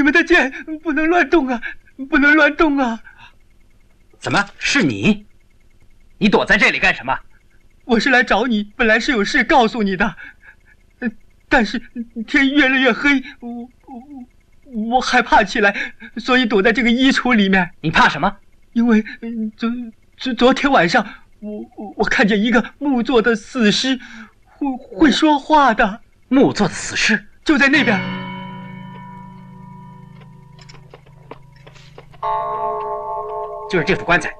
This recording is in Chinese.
们的剑不能乱动啊，不能乱动啊！ 怎么是你？你躲在这里干什么？ 我是来找你，本来是有事告诉你的，但是天越来越黑，我害怕起来，所以躲在这个衣橱里面。 你怕什么？ 因为昨天晚上，我看见一个木做的死尸，会说话的。 木做的死尸就在那边。 就是这副棺材。